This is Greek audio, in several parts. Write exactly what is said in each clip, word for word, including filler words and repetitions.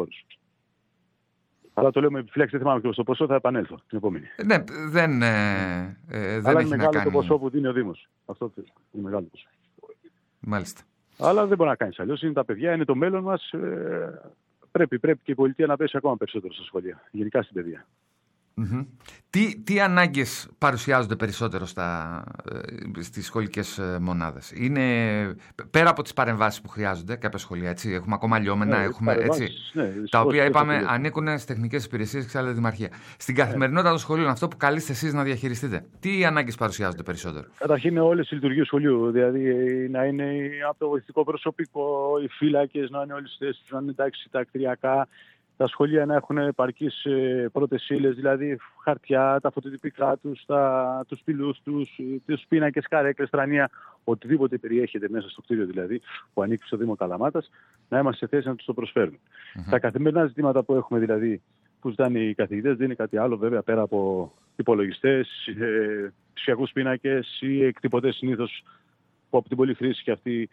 όρους. Αλλά το λέω με επιφύλαξη, δεν θυμάμαι το ποσό, θα επανέλθω την επόμενη. Ναι, δεν, ε, ε, δεν Αλλά έχει είναι να μεγάλο κάνει... το ποσό που δίνει ο Δήμος. Αυτό είναι μεγάλο ποσό. Μάλιστα. Αλλά δεν μπορεί να κάνει αλλιώς. Είναι τα παιδιά, είναι το μέλλον μας. Ε, πρέπει, πρέπει και η πολιτεία να πέσει ακόμα περισσότερο στα σχολεία. Γενικά στην παιδεία. Mm-hmm. Τι, τι ανάγκες παρουσιάζονται περισσότερο στα, στις σχολικές μονάδες? Είναι πέρα από τις παρεμβάσεις που χρειάζονται κάποια σχολεία, έτσι, έχουμε ακόμα λιώμενα, ναι, έχουμε, έτσι, ναι, τα οποία είπαμε ανήκουν στις τεχνικές υπηρεσίες και σε άλλα δημαρχία. Στην καθημερινότητα των σχολείων, αυτό που καλείστε εσείς να διαχειριστείτε, τι ανάγκες παρουσιάζονται περισσότερο? Καταρχήν είναι όλες οι λειτουργίες σχολείου, δηλαδή να είναι από το βοηθητικό προσωπικό, οι φύλακες να είναι όλες τις θέσεις, να είναι εντάξει τα κτηριακά. Τα σχολεία να έχουν επαρκείς πρώτες ύλες, δηλαδή χαρτιά, τα φωτοτυπικά τους, τα, τους πυλούς τους, τους πίνακες, καρέκλες, τρανία, οτιδήποτε περιέχεται μέσα στο κτίριο δηλαδή, που ανήκει στο Δήμο Καλαμάτας, να είμαστε σε θέση να τους το προσφέρουμε. Mm-hmm. Τα καθημερινά ζητήματα που έχουμε δηλαδή, που ζητάνε οι καθηγητές, δεν είναι κάτι άλλο βέβαια πέρα από υπολογιστές, ε, ψηφιακούς πίνακες ή εκτυπωτές συνήθως που από την πολλή χρήση και αυτοί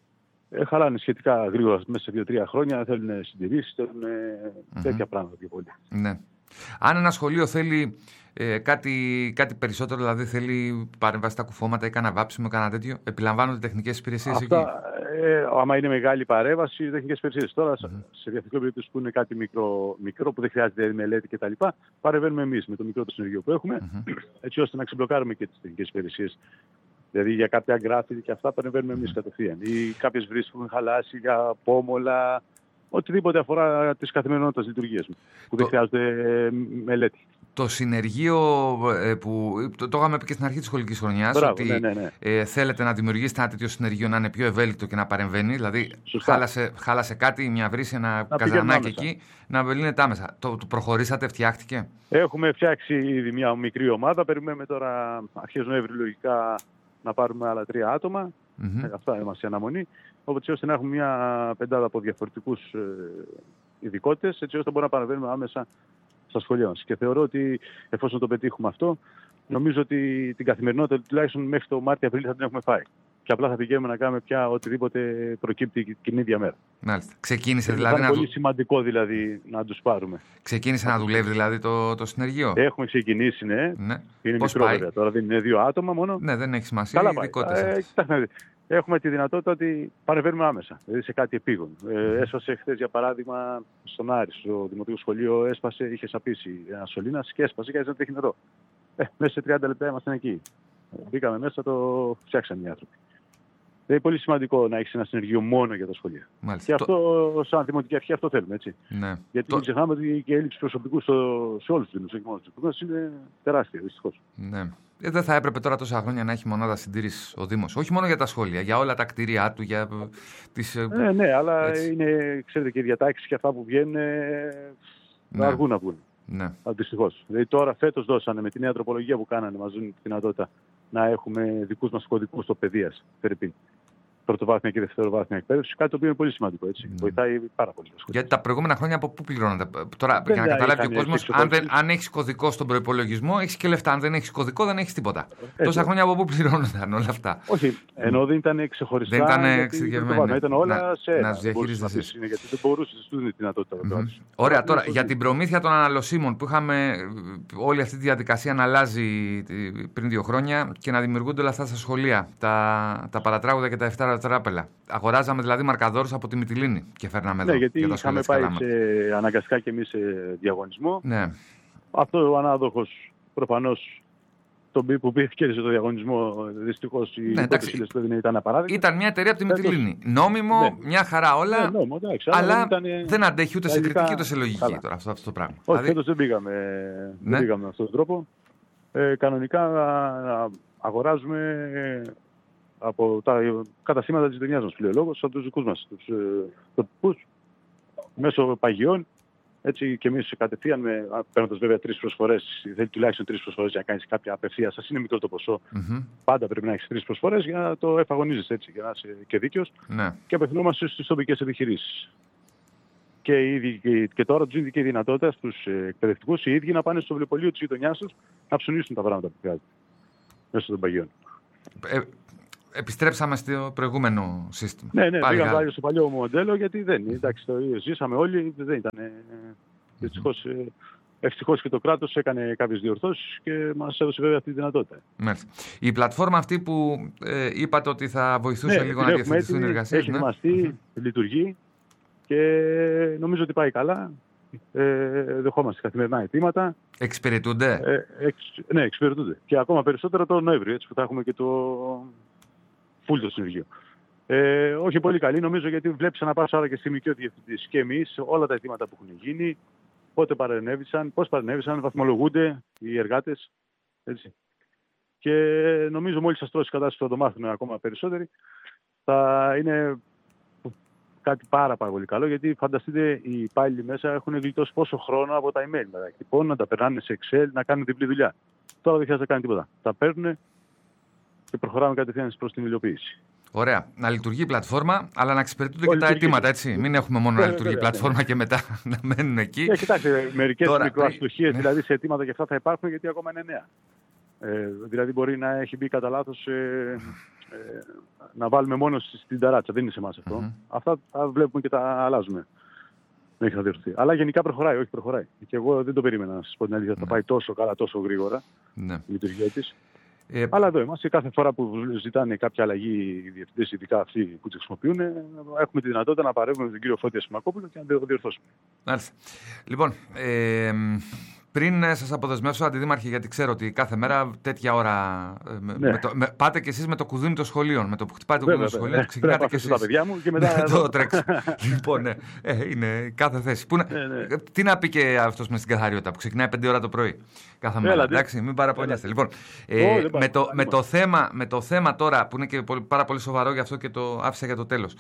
Ε, χαλάνε σχετικά γρήγορα μέσα σε δύο τρία χρόνια, θέλουν συντηρήσεις, θέλουν mm-hmm. τέτοια πράγματα πιο πολύ. Ναι. Αν ένα σχολείο θέλει ε, κάτι, κάτι περισσότερο, δηλαδή θέλει παρεμβαστικά κουφώματα ή κανένα βάψιμο, κανένα τέτοιο, επιλαμβάνονται τεχνικές υπηρεσίες εκεί? Ε, άμα είναι μεγάλη παρέμβαση, τεχνικές υπηρεσίες. Τώρα mm-hmm. σε διαφορετικό περίπτωση που είναι κάτι μικρό, μικρό που δεν χρειάζεται μελέτη κτλ., παρεμβαίνουμε εμείς με το μικρό το συνεργείο που έχουμε, mm-hmm. έτσι ώστε να ξεμπλοκάρουμε και τις τεχνικές υπηρεσίες. Δηλαδή για κάποια γκράφιτι και αυτά παρεμβαίνουμε εμείς κατευθείαν. Ή κάποιες βρύσεις που έχουν χαλάσει για πόμολα, οτιδήποτε αφορά τις καθημερινότητες λειτουργίες μου, που το... δεν χρειάζεται μελέτη. Το συνεργείο ε, που το, το είχαμε πει και στην αρχή της σχολικής χρονιάς, Μπράβο, ότι ναι, ναι, ναι. Ε, θέλετε να δημιουργήσετε ένα τέτοιο συνεργείο να είναι πιο ευέλικτο και να παρεμβαίνει. Δηλαδή, χάλασε, χάλασε κάτι, μια βρύση, ένα να καζανάκι εκεί, να βελύνεται άμεσα. Το, το προχωρήσατε, φτιάχτηκε? Έχουμε φτιάξει ήδη μια μικρή ομάδα. Περιμένουμε τώρα, αρχές Νοέμβρη λογικά, να πάρουμε άλλα τρία άτομα. Mm-hmm. Αυτά είμαστε η αναμονή. Οπότε ώστε να έχουμε μια πεντάδα από διαφορετικούς ε, ειδικότητες, έτσι ώστε να μπορούμε να παρεμβαίνουμε άμεσα στα σχολεία μας. Και θεωρώ ότι εφόσον το πετύχουμε αυτό, νομίζω ότι την καθημερινότητα τουλάχιστον μέχρι το Μάρτιο-Απρίλιο θα την έχουμε φάει. Και απλά θα πηγαίνουμε να κάνουμε πια οτιδήποτε προκύπτει την ίδια μέρα. Μάλιστα. Ξεκίνησε ε, δηλαδή. Είναι να πολύ δου... σημαντικό δηλαδή να τους πάρουμε. Ξεκίνησε να δουλεύει δηλαδή το, το συνεργείο? Έχουμε ξεκινήσει, ναι. ναι. Είναι Πώς μικρό πάει? βέβαια. Τώρα δεν είναι δύο άτομα μόνο. Ναι, δεν έχει σημασία. Καλά πάει. Ε, Έχουμε τη δυνατότητα ότι παρεμβαίνουμε άμεσα, δηλαδή σε κάτι επίγον. Ε, έσπασε χθες για παράδειγμα στον Άρη, στο Δημοτικό Σχολείο, έσπασε, είχε σαπίσει ένα σωλήνας και έσπασε και άρχισε να τρέχει νερό. Ε, μέσα σε τριάντα λεπτά ήμασταν εκεί. Ε, μπήκαμε μέσα, το φτιάξαν οι άνθρωποι. Είναι πολύ σημαντικό να έχεις ένα συνεργείο μόνο για τα σχολεία. Μάλιστα. Και αυτό, σαν Δημοτική Αρχή, αυτό θέλουμε, έτσι. Ναι. Γιατί το... μην ξεχνάμε ότι και η έλλειψη προσωπικού στο, σε όλους τους Δήμους, όχι μόνο στους Δήμους, είναι τεράστια, δυστυχώς. Ναι. Ε, δεν θα έπρεπε τώρα τόσα χρόνια να έχει μονάδα συντήρησης ο Δήμος? Όχι μόνο για τα σχόλια, για όλα τα κτίρια του, για τις... Ναι, ναι, αλλά έτσι. Είναι, ξέρετε, και οι διατάξεις και αυτά που βγαίνουν ναι. αργούν να βγουν. Ναι. Δυστυχώς. Δηλαδή τώρα φέτος δώσανε με τη νέα τροπολογία που κάνανε, μας δίνουν τη δυνατότητα να έχουμε δικούς μας κωδικούς στο παιδείας, περίπου. Πρωτοβάθμια και δευτεροβάθμια εκπαίδευση, κάτι το οποίο είναι πολύ σημαντικό. Έτσι. Mm. Βοηθάει πάρα πολύ. Γιατί τα προηγούμενα χρόνια από πού πληρώνατε? Τώρα, δεν για να καταλάβει ο κόσμος, αν, αν έχεις κωδικό στον προϋπολογισμό, έχεις και λεφτά. Αν δεν έχεις κωδικό, δεν έχεις τίποτα. Έτσι. Τόσα χρόνια από πού πληρώνονταν όλα αυτά? Όχι, ενώ δεν ήταν ξεχωριστά. Δεν ήταν εξειδικευμένα. Ήταν όλα να, σε ένα. Να διαχειρίζεσαι εσείς. Γιατί δεν μπορούσε να σου τη δυνατότητα. Mm-hmm. Ωραία, τώρα για την προμήθεια των αναλωσίμων που είχαμε όλη αυτή τη διαδικασία να αλλάζει πριν δύο χρόνια και να δημιουργούνται όλα αυτά στα σχολεία, τα, τα παρατράγουδα και τα εφτά τράπελα. Αγοράζαμε δηλαδή μαρκαδόρους από τη Μυτιλήνη και φέρναμε εδώ. Ναι, γιατί είχαμε πάει σε, αναγκαστικά και εμείς σε διαγωνισμό. Ναι. Αυτό ο ανάδοχος προφανώς που πήθηκε στο διαγωνισμό, δυστυχώς οι ναι, πρώτες ύλες που έδινε ήταν απαράδεκτο. Ήταν μια εταιρεία από τη Μυτιλήνη. Νόμιμο, ναι. Μια χαρά όλα, ναι, νόμο, εντάξει, αλλά ήταν... δεν αντέχει ούτε σε ειδικά... κριτική ούτε σε λογική τώρα, αυτό, αυτό το πράγμα. Όχι, δηλαδή... φέτος δεν πήγαμε, ναι. δεν πήγαμε με αυτόν τον τρόπο. Ε, κανονικά αγοράζουμε από τα καταστήματα της γειτονιάς μας, πλειολόγος, από τους δικούς μας, τους τοπικούς, μέσω παγιών. Έτσι και εμείς κατευθείαν, παίρνοντας βέβαια τρεις προσφορές, θέλει τουλάχιστον τρεις προσφορές για να κάνεις κάποια απευθεία. Σας είναι μικρό το ποσό. Mm-hmm. Πάντα πρέπει να έχεις τρεις προσφορές για να το εφαγωνίζεις έτσι, για να είσαι και δίκαιος. Ναι. Και απευθυνόμαστε στις τοπικές επιχειρήσεις. Και, ήδη, και τώρα τους δίνει και η δυνατότητα στους εκπαιδευτικούς οι ίδιοι να πάνε στο βιβλιοπωλείο της γειτονιάς τους να ψωνίσουν τα πράγματα που χρειάζονται μέσω των παγιών. Ε, επιστρέψαμε στο προηγούμενο σύστημα. Ναι, ναι, πήγαμε πάλι στο παλιό μοντέλο γιατί δεν είναι. Εντάξει, το ζήσαμε όλοι, δεν ήταν. Δυστυχώς, ευτυχώς και το κράτος έκανε κάποιες διορθώσεις και μας έδωσε βέβαια αυτή τη δυνατότητα. Μάλιστα. Η πλατφόρμα αυτή που ε, είπατε ότι θα βοηθούσε ναι, λίγο να διευθυνθούν οι εργασίες. Έχει ετοιμαστεί, ναι. Λειτουργεί και νομίζω ότι πάει καλά. Ε, δεχόμαστε καθημερινά αιτήματα. Εξυπηρετούνται. Ε, εξ, ναι, εξυπηρετούνται. Και ακόμα περισσότερο το Νοέμβριο, έτσι που θα έχουμε και το full το συνεργείο. Ε, όχι πολύ καλή, νομίζω, γιατί βλέπεις να πάω άρα και στιγμή ο διευθυντής και εμείς όλα τα αιτήματα που έχουν γίνει, πότε παρενέβησαν, πώς παρενέβησαν, βαθμολογούνται οι εργάτες. Έτσι. Και νομίζω μόλις σας τρώσει η κατάσταση θα το μάθουν ακόμα περισσότεροι. Θα είναι κάτι πάρα, πάρα πολύ καλό, γιατί φανταστείτε οι υπάλληλοι μέσα έχουν γλιτώσει πόσο χρόνο από τα email. Να χτυπώνουν, να τα περνάνε σε Excel, να κάνουν διπλή δουλειά. Τώρα δεν χρειάζεται να κάνουν τίποτα. Τα παίρνουν και προχωράμε κατευθείαν προς την υλοποίηση. Ωραία. Να λειτουργεί η πλατφόρμα, αλλά να εξυπηρετούνται και τα αιτήματα, έτσι. Μην έχουμε μόνο να λειτουργεί η πλατφόρμα και μετά να μένουν εκεί. Ναι, κοιτάξτε, μερικές μικροαστοχίες δηλαδή σε αιτήματα και αυτά θα υπάρχουν, γιατί ακόμα είναι νέα. Ε, δηλαδή μπορεί να έχει μπει κατά λάθος ε, ε, να βάλουμε μόνο στην ταράτσα. Δεν είναι σε εμάς αυτό. Mm-hmm. Αυτά τα βλέπουμε και τα αλλάζουμε. Δεν έχει να διορθωθεί. Αλλά γενικά προχωράει, όχι προχωράει. Και εγώ δεν το περίμενα να σας πω την αλήθεια. Mm-hmm. Θα πάει τόσο καλά, τόσο γρήγορα mm-hmm. η λειτουργία της. Ε, Αλλά εδώ είμαστε. Κάθε φορά που ζητάνε κάποια αλλαγή οι διευθυντές, ειδικά αυτοί που τις χρησιμοποιούν, έχουμε τη δυνατότητα να παρεύουμε με τον κύριο Φώτη Ασημακόπουλο και να το διορθώσουμε. Μάλιστα. Λοιπόν, ε, πριν σας αποδεσμεύσω, Αντιδήμαρχε, γιατί ξέρω ότι κάθε μέρα τέτοια ώρα ναι. με το, με, πάτε και εσείς με το κουδούνι των σχολείων. Με το που χτυπάτε το κουδούνι των σχολείων, ξεκινάτε και εσείς. Τα παιδιά μου και μετά το τρέξω. Λοιπόν, ναι, ε, είναι κάθε θέση. Που, ναι, ναι. Τι να πει και αυτός με στην καθαριότητα που ξεκινάει πέντε ώρα το πρωί κάθε μέρα. Έλα, εντάξει, μην παραπονιάστε. Λοιπόν, ε, oh, με, το, με, το θέμα, με το θέμα τώρα που είναι και πολύ, πάρα πολύ σοβαρό, γι' αυτό και το άφησα για το τέλος.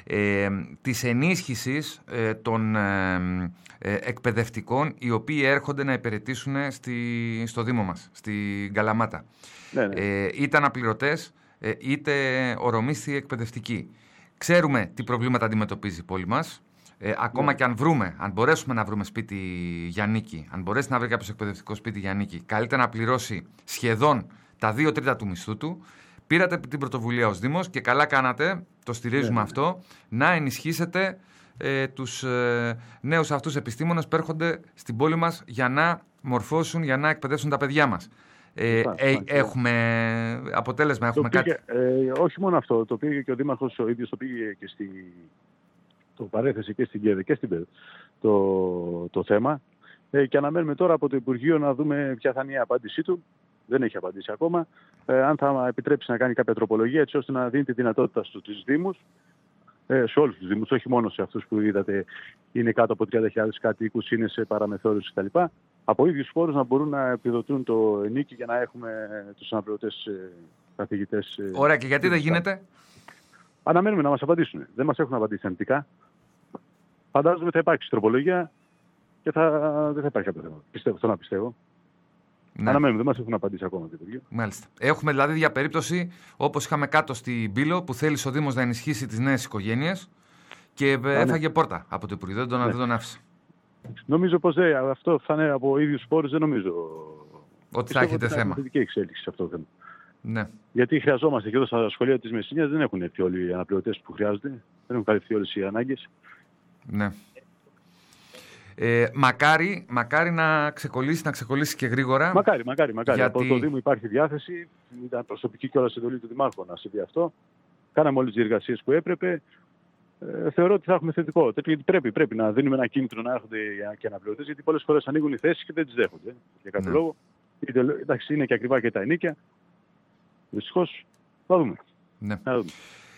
Ε, της ενίσχυσης ε, των ε, ε, εκπαιδευτικών οι οποίοι έρχονται να υπηρετήσουν στη, στο Δήμο μας, στην Καλαμάτα. Ναι, ναι. Ε, είτε αναπληρωτές, ε, είτε ορομίσθιοι εκπαιδευτικοί. Ξέρουμε τι προβλήματα αντιμετωπίζει η πόλη μας. Ε, ακόμα ναι. και αν βρούμε, αν μπορέσουμε να βρούμε σπίτι για νίκη, αν μπορέσει να βρει κάποιος εκπαιδευτικό σπίτι για νίκη, καλύτερα να πληρώσει σχεδόν τα δύο τρίτα του μισθού του. Πήρατε την πρωτοβουλία ως Δήμος και καλά κάνατε, το στηρίζουμε ναι. αυτό, να ενισχύσετε ε, τους ε, νέους αυτούς επιστήμονες που έρχονται στην πόλη μας για να μορφώσουν, για να εκπαιδεύσουν τα παιδιά μας. Ε, Φά, ε, έχουμε αποτέλεσμα, έχουμε πήγε, κάτι. Ε, όχι μόνο αυτό, το πήγε και ο Δήμαρχος ο ίδιος, το πήγε και στη, το παρέθεσε και στην ΚΕΔΕ και στην ΠΕΔ το, το θέμα ε, και αναμένουμε τώρα από το Υπουργείο να δούμε ποια θα είναι η απάντησή του. Δεν έχει απαντήσει ακόμα. Ε, αν θα επιτρέψει να κάνει κάποια τροπολογία έτσι ώστε να δίνει τη δυνατότητα στους Δήμους, ε, σε όλους τους Δήμους, όχι μόνο σε αυτούς που είδατε είναι κάτω από τριάντα χιλιάδες κατοίκους, είναι σε παραμεθόριους κτλ. Από ίδιους φόρους να μπορούν να επιδοτούν το ενίκη για να έχουμε τους αναπληρωτές ε, καθηγητές. Ε, Ωραία, και γιατί δεν γίνεται? Αναμένουμε να μας απαντήσουν. Δεν μας έχουν απαντήσει αρνητικά. Φαντάζομαι θα υπάρξει τροπολογία και θα, δεν θα υπάρχει κάποιο θέμα. Πιστεύω, αυτό να πιστεύω. Ναι. Αναμένουμε, δεν μας έχουν απαντήσει ακόμα το Υπουργείο. Μάλιστα. Έχουμε δηλαδή για περίπτωση, όπως είχαμε κάτω στην Πύλο, που θέλει ο Δήμος να ενισχύσει τις νέες οικογένειες και Α, έφαγε ναι. πόρτα από το Υπουργείο. Δεν τον, ναι. δεν τον άφησε. Νομίζω πως ε, αυτό θα είναι από ίδιους πόρους, δεν νομίζω. Ότι θα έχετε θέμα. Είναι θετική εξέλιξη σε αυτό το θέμα. Ναι. Γιατί χρειαζόμαστε και εδώ στα σχολεία της Μεσσηνίας δεν έχουν έρθει όλοι οι αναπληρωτές που χρειάζονται. Δεν έχουν καλυφθεί όλες οι ανάγκες. Ναι. Ε, μακάρι, μακάρι να ξεκολλήσει, να ξεκολλήσει και γρήγορα. Μακάρι, μακάρι, μακάρι. Γιατί... Από το Δήμο υπάρχει διάθεση. Ήταν προσωπική κιόλας εντολή του Δημάρχου να συμβεί αυτό. Κάναμε όλες τις εργασίες που έπρεπε. Ε, θεωρώ ότι θα έχουμε θετικό. Γιατί πρέπει, πρέπει να δίνουμε ένα κίνητρο να έρχονται και αναπληρωτές, γιατί πολλές φορές ανοίγουν οι θέσεις και δεν τις δέχονται. Για κάποιο ναι. λόγο. Εντάξει, είναι και ακριβά και τα ενίκια. Δυστυχώς, θα δούμε. Ναι. Θα δούμε.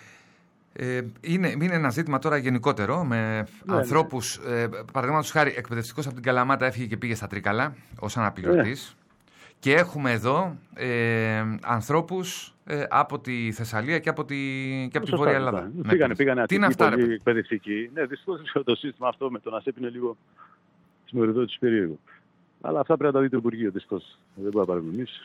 Ε, είναι, είναι ένα ζήτημα τώρα γενικότερο με ναι, ανθρώπους, ναι. Ε, παραδείγματος χάρη εκπαιδευτικός από την Καλαμάτα έφυγε και πήγε στα Τρίκαλα ως αναπληρωτής ναι. και έχουμε εδώ ε, ανθρώπους ε, από τη Θεσσαλία και από τη, και από τη Βόρεια Ελλάδα. Ναι. Πήγανε, πήγανε τι είναι αυτά ρε παιδί. Εκπαιδευτικοί. Ναι, δυστυχώς το σύστημα αυτό με τον ΑΣΕΠ είναι λίγο συμμοριδότης περίεργο. Αλλά αυτά πρέπει να τα δει το Υπουργείο δυστυχώς. Δεν μπορούμε να πάρουμε εμείς.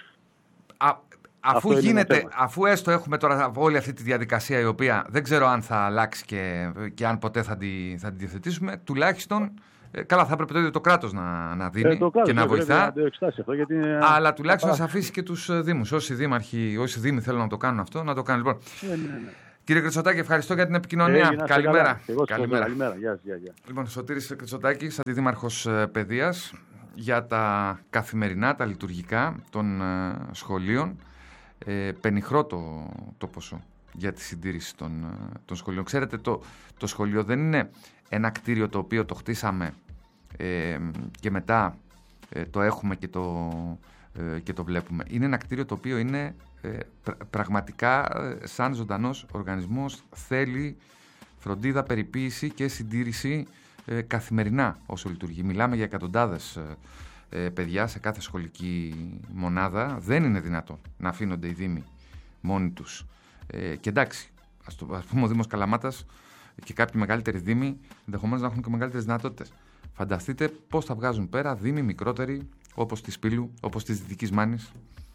Αφού, γίνεται, αφού έστω έχουμε τώρα όλη αυτή τη διαδικασία η οποία δεν ξέρω αν θα αλλάξει και, και αν ποτέ θα τη, θα τη διευθετήσουμε, τουλάχιστον Ε, καλά, θα έπρεπε το ίδιο το κράτος να, να δίνει ε, το κράτος, και να βοηθά. Να το εξετάσει αυτό, γιατί είναι... Αλλά τουλάχιστον να αφήσει και τους δήμους. Όσοι δήμαρχοι, όσοι δήμοι θέλουν να το κάνουν αυτό, να το κάνουν. Λοιπόν, ναι, ναι, ναι. Κύριε Κριτσοτάκη, ευχαριστώ για την επικοινωνία. Ε, καλημέρα. Εγώ καλημέρα. καλημέρα. Γεια, γεια, γεια. Λοιπόν, Σωτήρης Κριτσοτάκης, αντιδήμαρχος παιδείας, για τα καθημερινά, τα λειτουργικά των ε, σχολείων. Ε, πενιχρό το, το ποσό για τη συντήρηση των, των σχολείων. Ξέρετε, το, το σχολείο δεν είναι ένα κτίριο το οποίο το χτίσαμε ε, και μετά ε, το έχουμε και το, ε, και το βλέπουμε. Είναι ένα κτίριο το οποίο είναι ε, πρα, πραγματικά ε, σαν ζωντανός οργανισμός, θέλει φροντίδα, περιποίηση και συντήρηση ε, καθημερινά όσο λειτουργεί. Μιλάμε για εκατοντάδες ε, παιδιά σε κάθε σχολική μονάδα. Δεν είναι δυνατό να αφήνονται οι δήμοι μόνοι τους. Ε, και εντάξει, ας, το, ας πούμε ο Δήμος Καλαμάτας και κάποιοι μεγαλύτεροι δήμοι ενδεχομένως να έχουν και μεγαλύτερες δυνατότητες. Φανταστείτε πώς θα βγάζουν πέρα δήμοι μικρότεροι όπως της Πύλου, όπως της Δυτικής Μάνης,